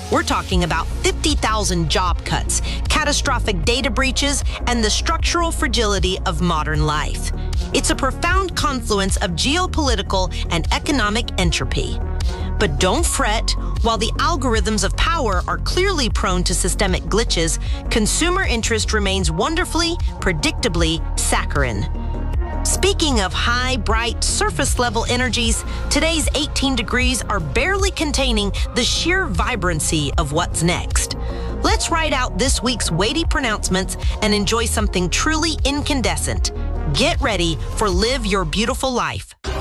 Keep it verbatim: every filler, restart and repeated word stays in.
We're talking about fifty thousand job cuts, catastrophic data breaches, and the structural fragility of modern life. It's a profound confluence of geopolitical and economic entropy. But don't fret, while the algorithms of power are clearly prone to systemic glitches, consumer interest remains wonderfully, predictably saccharine. Speaking of high, bright, surface-level energies, today's eighteen degrees are barely containing the sheer vibrancy of what's next. Let's ride out this week's weighty pronouncements and enjoy something truly incandescent. Get ready for Live Your Beautiful Life.